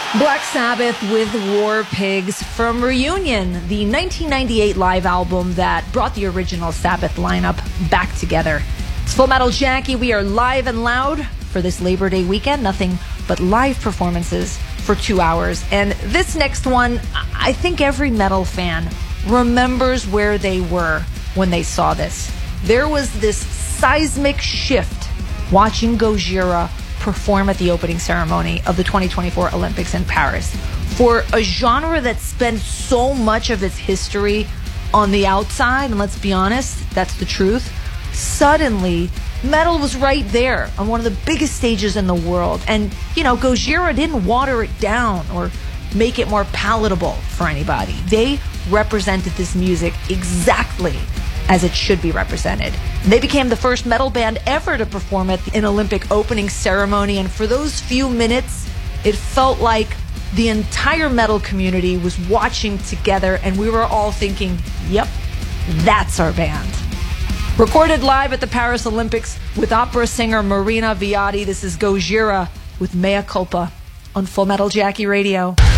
Black Sabbath with War Pigs from Reunion, the 1998 live album that brought the original Sabbath lineup back together. It's Full Metal Jackie. We are live and loud for this Labor Day weekend. Nothing but live performances for 2 hours. And this next one, I think every metal fan remembers where they were when they saw this. There was this seismic shift watching Gojira perform at the opening ceremony of the 2024 Olympics in Paris. For a genre that spent so much of its history on the outside, and let's be honest, that's the truth, suddenly metal was right there on one of the biggest stages in the world. And, you know, Gojira didn't water it down or make it more palatable for anybody. They represented this music exactly as it should be represented. They became the first metal band ever to perform at an Olympic opening ceremony, and for those few minutes, it felt like the entire metal community was watching together, and we were all thinking, yep, that's our band. Recorded live at the Paris Olympics with opera singer Marina Viati, this is Gojira with Mea Culpa on Full Metal Jackie Radio.